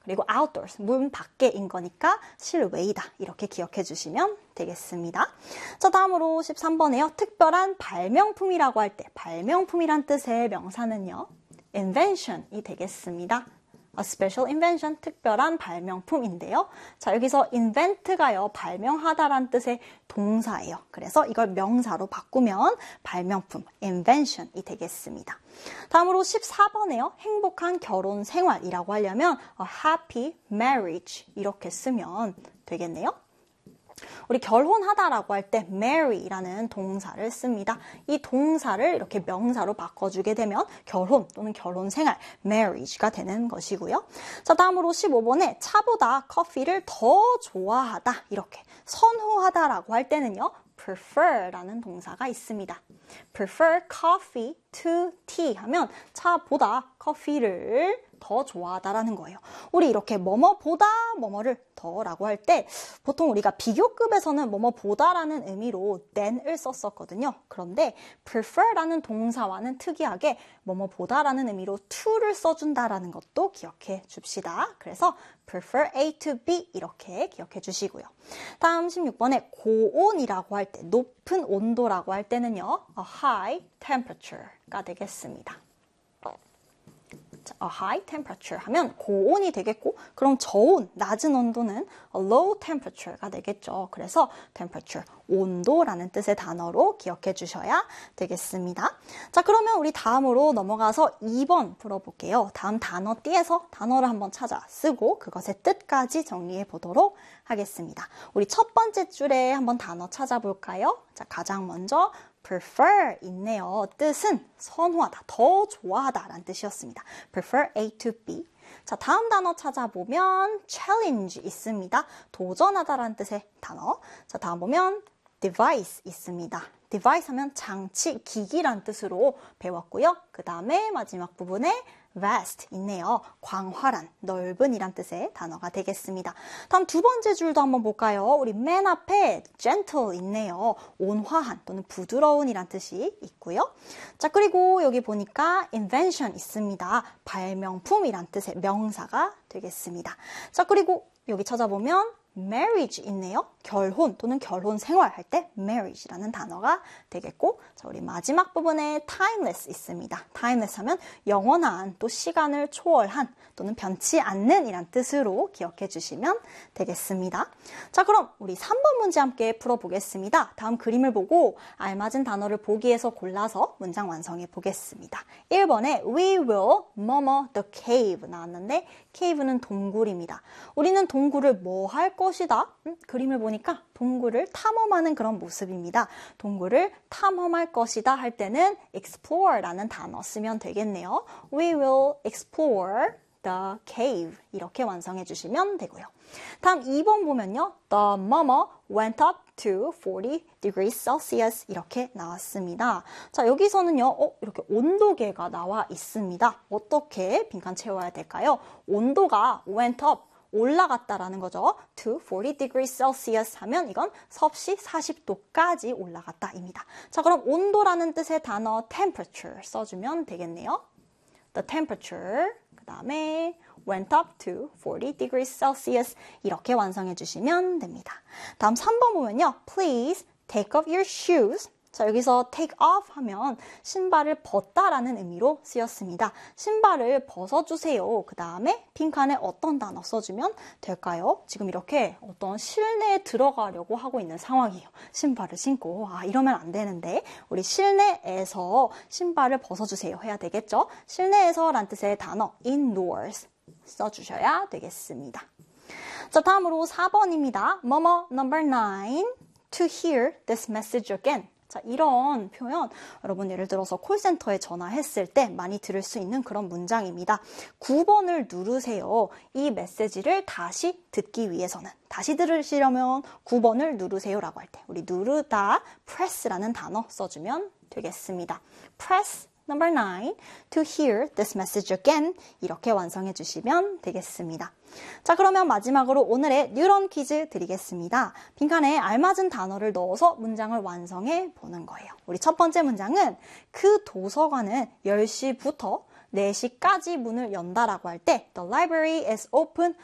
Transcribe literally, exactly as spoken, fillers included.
그리고 outdoors, 문 밖에인 거니까 실외이다. 이렇게 기억해 주시면 되겠습니다. 자, 다음으로 십삼 번에요. 특별한 발명품이라고 할 때 발명품이란 뜻의 명사는요. invention이 되겠습니다. A special invention, 특별한 발명품인데요. 자, 여기서 invent가요, 발명하다란 뜻의 동사예요. 그래서 이걸 명사로 바꾸면 발명품, invention이 되겠습니다. 다음으로 십사 번에요. 행복한 결혼 생활이라고 하려면 a happy marriage 이렇게 쓰면 되겠네요. 우리 결혼하다라고 할 때 marry라는 동사를 씁니다. 이 동사를 이렇게 명사로 바꿔주게 되면 결혼 또는 결혼 생활, marriage가 되는 것이고요. 자, 다음으로 십오 번에 차보다 커피를 더 좋아하다, 이렇게 선호하다라고 할 때는요. prefer라는 동사가 있습니다. prefer coffee to tea 하면 차보다 커피를 더 좋아하다라는 거예요. 우리 이렇게 뭐뭐보다 뭐뭐를 더라고 할 때 보통 우리가 비교급에서는 뭐뭐보다라는 의미로 than을 썼었거든요. 그런데 prefer라는 동사와는 특이하게 뭐뭐보다라는 의미로 to를 써준다라는 것도 기억해 줍시다. 그래서 prefer A to B 이렇게 기억해 주시고요. 다음 십육 번에 고온이라고 할 때, 높은 온도라고 할 때는요. a high temperature가 되겠습니다. a high temperature 하면 고온이 되겠고, 그럼 저온, 낮은 온도는 a low temperature가 되겠죠. 그래서 temperature, 온도라는 뜻의 단어로 기억해 주셔야 되겠습니다. 자, 그러면 우리 다음으로 넘어가서 이 번 풀어볼게요. 다음 단어 띠에서 단어를 한번 찾아 쓰고 그것의 뜻까지 정리해 보도록 하겠습니다. 우리 첫 번째 줄에 한번 단어 찾아볼까요? 자, 가장 먼저 prefer 있네요. 뜻은 선호하다, 더 좋아하다 라는 뜻이었습니다. prefer A to B. 자, 다음 단어 찾아보면 challenge 있습니다. 도전하다 라는 뜻의 단어. 자, 다음 보면 device 있습니다. device 하면 장치, 기기란 뜻으로 배웠고요. 그 다음에 마지막 부분에 vast 있네요. 광활한, 넓은 이란 뜻의 단어가 되겠습니다. 다음 두 번째 줄도 한번 볼까요? 우리 맨 앞에 gentle 있네요. 온화한 또는 부드러운 이란 뜻이 있고요. 자, 그리고 여기 보니까 invention 있습니다. 발명품 이란 뜻의 명사가 되겠습니다. 자, 그리고 여기 찾아보면 marriage 있네요. 결혼 또는 결혼 생활할 때 marriage라는 단어가 되겠고, 자, 우리 마지막 부분에 timeless 있습니다. timeless 하면 영원한, 또 시간을 초월한 또는 변치 않는 이란 뜻으로 기억해 주시면 되겠습니다. 자, 그럼 우리 삼 번 문제 함께 풀어보겠습니다. 다음 그림을 보고 알맞은 단어를 보기에서 골라서 문장 완성해 보겠습니다. 일 번에 we will 뭐뭐 the cave 나왔는데 cave는 동굴입니다. 우리는 동굴을 뭐 할 것이다? 음, 그림을 보니까 동굴을 탐험하는 그런 모습입니다. 동굴을 탐험할 것이다 할 때는 explore라는 단어 쓰면 되겠네요. We will explore the cave 이렇게 완성해 주시면 되고요. 다음 이 번 보면요. The 뭐뭐 went up to forty degrees Celsius 이렇게 나왔습니다. 자, 여기서는요. 어, 이렇게 온도계가 나와 있습니다. 어떻게 빈칸 채워야 될까요? 온도가 went up 올라갔다라는 거죠. to forty degrees Celsius 하면 이건 섭씨 사십 도까지 올라갔다입니다. 자, 그럼 온도라는 뜻의 단어 temperature 써주면 되겠네요. The temperature, 그 다음에 went up to forty degrees Celsius 이렇게 완성해 주시면 됩니다. 다음 삼 번 보면요. Please take off your shoes. 자, 여기서 take off 하면 신발을 벗다라는 의미로 쓰였습니다. 신발을 벗어주세요. 그 다음에 빈칸에 어떤 단어 써주면 될까요? 지금 이렇게 어떤 실내에 들어가려고 하고 있는 상황이에요. 신발을 신고. 아, 이러면 안 되는데 우리 실내에서 신발을 벗어주세요 해야 되겠죠? 실내에서 란 뜻의 단어 indoors 써주셔야 되겠습니다. 자, 다음으로 사 번입니다. 뭐뭐 number nine to hear this message again. 자, 이런 표현 여러분 예를 들어서 콜센터에 전화했을 때 많이 들을 수 있는 그런 문장입니다. 구 번을 누르세요. 이 메시지를 다시 듣기 위해서는, 다시 들으시려면 구 번을 누르세요라고 할 때 우리 누르다 press라는 단어 써주면 되겠습니다. press number nine to hear this message again 이렇게 완성해 주시면 되겠습니다. 자, 그러면 마지막으로 오늘의 뉴런 퀴즈 드리겠습니다. 빈칸에 알맞은 단어를 넣어서 문장을 완성해 보는 거예요. 우리 첫 번째 문장은 그 도서관은 열 시부터 네 시까지 문을 연다라고 할 때 the library is open